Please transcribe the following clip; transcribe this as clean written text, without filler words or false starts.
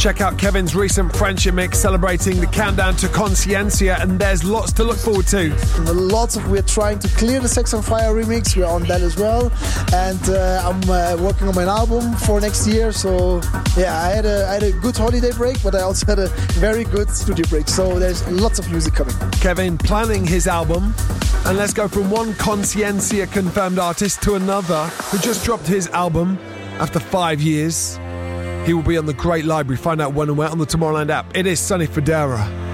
Check out Kevin's recent Friendship mix celebrating the countdown to Consciencia, and there's lots to look forward to. We're trying to clear the Sex on Fire remix. We're on that as well. And I'm working on my album for next year. So yeah, I had a good holiday break, but I also had a very good studio break. So there's lots of music coming. Kevin planning his album. And let's go from one Consciencia confirmed artist to another who just dropped his album after 5 years. He will be on the Great Library. Find out when and where on the Tomorrowland app. It is Sonny Fodera.